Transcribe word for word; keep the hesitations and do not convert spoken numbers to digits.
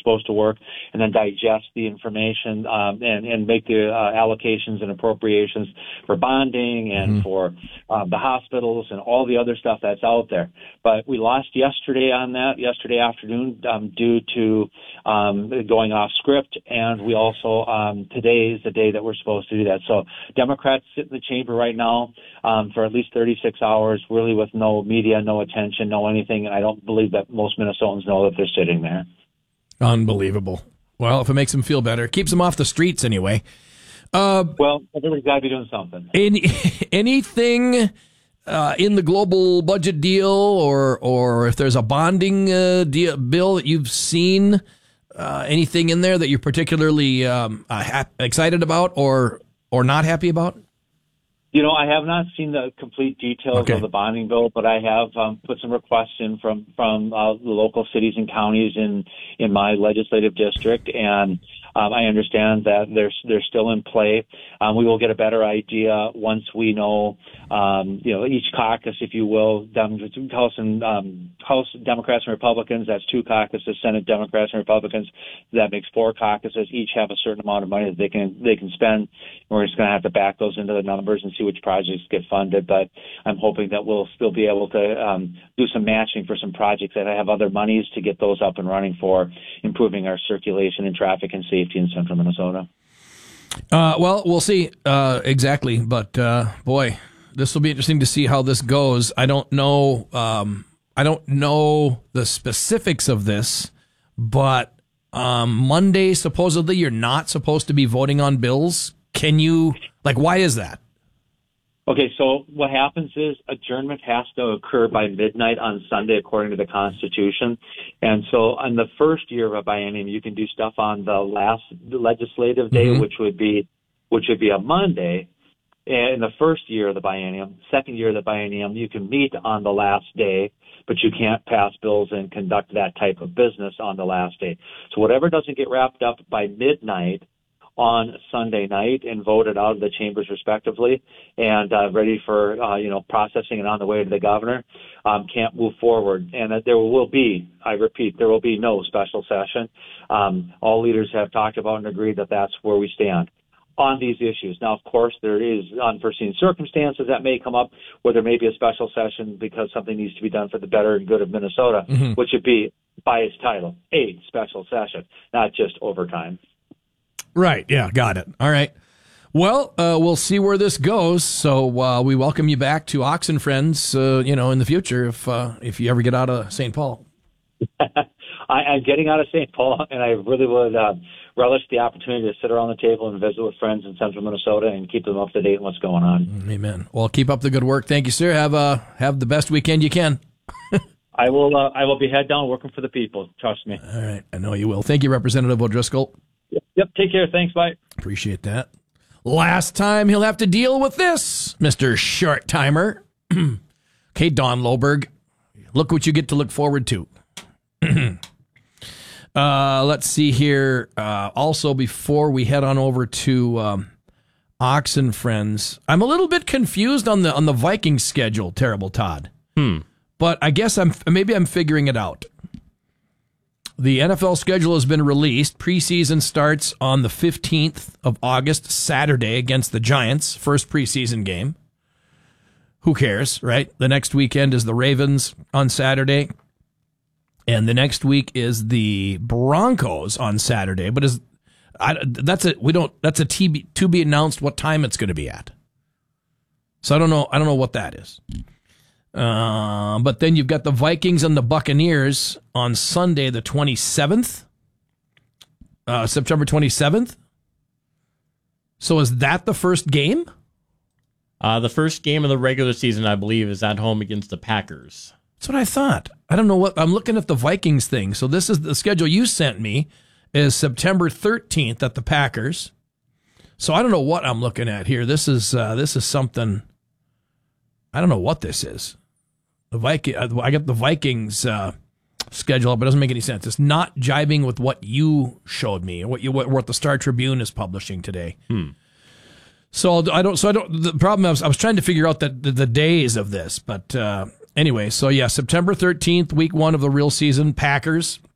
supposed to work, and then digest the information um, and, and make the uh, allocations and appropriations for bonding and mm-hmm. for uh, the hospitals and all the other stuff that's out there. But we lost yesterday on that, yesterday afternoon, um, due to um, going off script, and we also, um, today is the day that we're supposed to do that. So Democrats sit in the chamber right now um, for at least thirty-six hours, really with no media, no attention, no anything, and I don't believe that most Minnesotans know that they're sitting there. Unbelievable. Well, if it makes them feel better, keeps them off the streets anyway. Uh, well, everybody's got to be doing something. Any, anything uh, in the global budget deal, or or if there's a bonding uh, deal, bill that you've seen, uh, anything in there that you're particularly um, uh, ha- excited about or or not happy about? You know, I have not seen the complete details okay. of the bonding bill, but I have um, put some requests in from from uh, the local cities and counties in in my legislative district, and um, I understand that they're they're still in play. Um, we will get a better idea once we know, um, you know, each caucus, if you will, Dem- House and um, House Democrats and Republicans. That's two caucuses. Senate Democrats and Republicans. That makes four caucuses. Each have a certain amount of money that they can they can spend. We're just going to have to back those into the numbers and see which projects get funded, but I'm hoping that we'll still be able to um, do some matching for some projects that have other monies to get those up and running for improving our circulation and traffic and safety in central Minnesota. Uh, well, we'll see uh, exactly, but uh, boy, this will be interesting to see how this goes. I don't know. Um, I don't know the specifics of this, but um, Monday, supposedly, you're not supposed to be voting on bills. Can you, like, why is that? Okay, so what happens is adjournment has to occur by midnight on Sunday according to the Constitution. And so on the first year of a biennium, you can do stuff on the last legislative day, mm-hmm. which would be which would be a Monday. And in the first year of the biennium, second year of the biennium, you can meet on the last day, but you can't pass bills and conduct that type of business on the last day. So whatever doesn't get wrapped up by midnight on Sunday night and voted out of the chambers respectively and uh, ready for, uh, you know, processing and on the way to the governor, um, can't move forward. And that there will be, I repeat, there will be no special session. Um, all leaders have talked about and agreed that that's where we stand on these issues. Now, of course, there is unforeseen circumstances that may come up where there may be a special session because something needs to be done for the better and good of Minnesota, mm-hmm. which would be, by its title, a special session, not just overtime. Right. Yeah. Got it. All right. Well, uh, we'll see where this goes. So uh, we welcome you back to Ox and Friends, uh, you know, in the future if uh, if you ever get out of Saint Paul. I, I'm getting out of Saint Paul, and I really would uh, relish the opportunity to sit around the table and visit with friends in central Minnesota and keep them up to date on what's going on. Amen. Well, keep up the good work. Thank you, sir. Have uh, have the best weekend you can. I will. Uh, I will be head down working for the people. Trust me. All right. I know you will. Thank you, Representative O'Driscoll. Yep. Yep. Take care. Thanks. Bye. Appreciate that. Last time he'll have to deal with this, Mister Short Timer. Okay, Don Loberg. Look what you get to look forward to. uh, let's see here. Uh, also, before we head on over to um, Ox and Friends, I'm a little bit confused on the on the Vikings schedule. Terrible, Todd. Hmm. But I guess I'm maybe I'm figuring it out. The N F L schedule has been released. Preseason starts on the fifteenth of August, Saturday, against the Giants. First preseason game. Who cares, right? The next weekend is the Ravens on Saturday. And the next week is the Broncos on Saturday. But is I, that's a we don't that's a T B, to be announced what time it's going to be at. So I don't know. I don't know what that is. Uh, but then you've got the Vikings and the Buccaneers on Sunday, the twenty-seventh, uh, September twenty-seventh. So is that the first game? Uh, the first game of the regular season, I believe, is at home against the Packers. That's what I thought. I don't know what I'm looking at the Vikings thing. So this is the schedule you sent me is September thirteenth at the Packers. So I don't know what I'm looking at here. This is uh, this is something. I don't know what this is. The Viking, I got the Vikings uh, schedule up, but it doesn't make any sense. It's not jibing with what you showed me, what you what, what the Star Tribune is publishing today. Hmm. So I don't. So I don't. The problem I was, I was trying to figure out the the, the days of this, but uh, anyway. So yeah, September thirteenth, week one of the real season. Packers